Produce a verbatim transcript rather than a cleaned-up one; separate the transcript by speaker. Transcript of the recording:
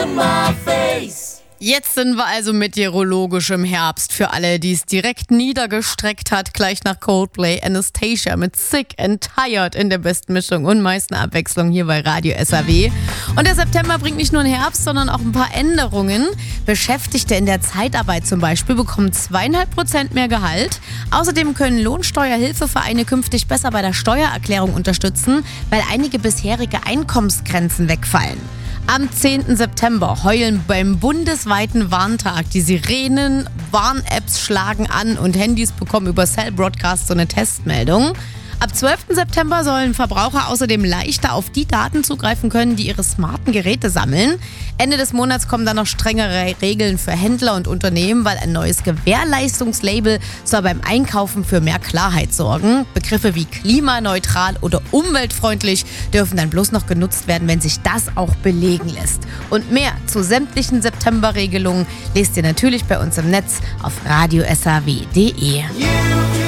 Speaker 1: on my face.
Speaker 2: Jetzt sind wir also meteorologisch im Herbst. Für alle, die es direkt niedergestreckt hat, gleich nach Coldplay, Anastasia mit Sick and Tired in der besten Mischung und meisten Abwechslung hier bei Radio S A W. Und der September bringt nicht nur einen Herbst, sondern auch ein paar Änderungen. Beschäftigte in der Zeitarbeit zum Beispiel bekommen zweieinhalb Prozent mehr Gehalt. Außerdem können Lohnsteuerhilfevereine künftig besser bei der Steuererklärung unterstützen, weil einige bisherige Einkommensgrenzen wegfallen. Am zehnten September heulen beim bundesweiten Warntag die Sirenen, Warn-Apps schlagen an und Handys bekommen über Cell Broadcast so eine Testmeldung. Ab zwölften September sollen Verbraucher außerdem leichter auf die Daten zugreifen können, die ihre smarten Geräte sammeln. Ende des Monats kommen dann noch strengere Regeln für Händler und Unternehmen, weil ein neues Gewährleistungslabel soll beim Einkaufen für mehr Klarheit sorgen. Begriffe wie klimaneutral oder umweltfreundlich dürfen dann bloß noch genutzt werden, wenn sich das auch belegen lässt. Und mehr zu sämtlichen Septemberregelungen lest ihr natürlich bei uns im Netz auf radio s a w punkt d e.